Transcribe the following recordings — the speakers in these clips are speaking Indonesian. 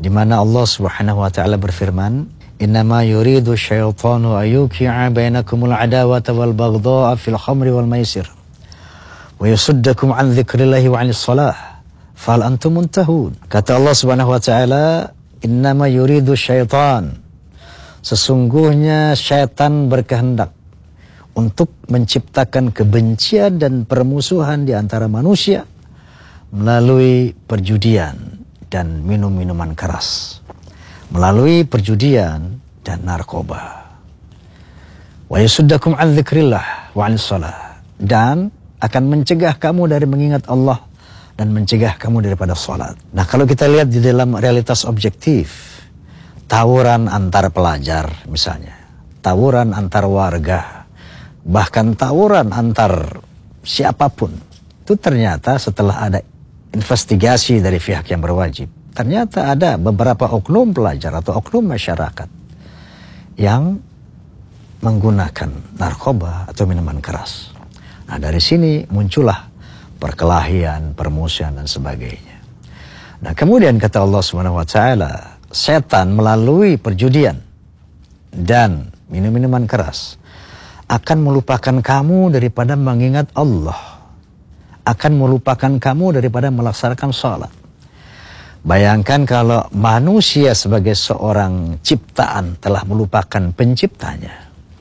di mana Allah Subhanahu wa taala berfirman, "Innama yuridu syaitanu ayyuqi'a bainakumul adawata wal baghdha'a fil khamri wal maisir wa yasuddakum an dzikrillahi wa 'anis shalah fahal antum muntahun." Kata Allah Subhanahu wa taala, "Innama yuridu syaitan." Sesungguhnya syaitan berkehendak untuk menciptakan kebencian dan permusuhan di antara manusia melalui perjudian dan minum-minuman keras, melalui perjudian dan narkoba. Wa yasuddakum an dzikrillah wa 'anis shalah, dan akan mencegah kamu dari mengingat Allah dan mencegah kamu daripada salat. Nah, kalau kita lihat di dalam realitas objektif, tawuran antar pelajar misalnya, tawuran antar warga, bahkan tawuran antar siapapun, itu ternyata setelah ada investigasi dari pihak yang berwajib, ternyata ada beberapa oknum pelajar atau oknum masyarakat yang menggunakan narkoba atau minuman keras. Nah, dari sini muncullah perkelahian, permusuhan dan sebagainya. Nah, kemudian kata Allah Subhanahu wa taala, setan melalui perjudian dan minum-minuman keras akan melupakan kamu daripada mengingat Allah, akan melupakan kamu daripada melaksanakan salat. Bayangkan kalau manusia sebagai seorang ciptaan telah melupakan penciptanya,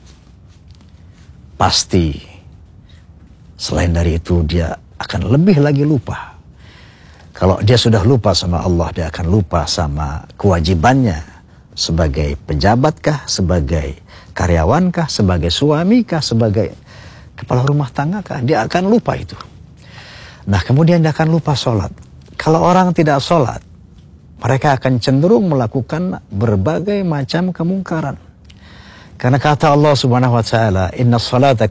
pasti selain dari itu dia akan lebih lagi lupa. Kalau dia sudah lupa sama Allah, dia akan lupa sama kewajibannya sebagai pejabatkah, sebagai karyawankah, sebagai suamikah, sebagai kepala rumah tanggakah, dia akan lupa itu. Nah, kemudian dia akan lupa sholat. Kalau orang tidak sholat, mereka akan cenderung melakukan berbagai macam kemungkaran. Karena kata Allah Subhanahu wa taala, inna salata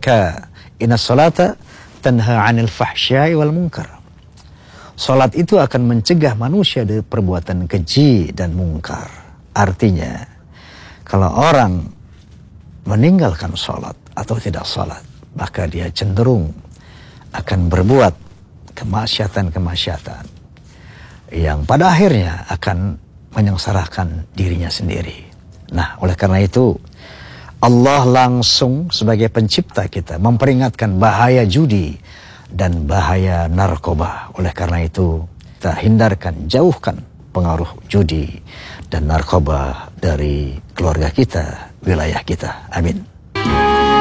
tanha 'anil fahsya'i wal munkar. Salat itu akan mencegah manusia dari perbuatan keji dan mungkar. Artinya, kalau orang meninggalkan salat atau tidak salat, maka dia cenderung akan berbuat kemaksiatan-kemaksiatan yang pada akhirnya akan menyengsarakan dirinya sendiri. Nah, oleh karena itu, Allah langsung sebagai pencipta kita memperingatkan bahaya judi dan bahaya narkoba. Oleh karena itu, kita hindarkan, jauhkan pengaruh judi dan narkoba dari keluarga kita, wilayah kita. Amin.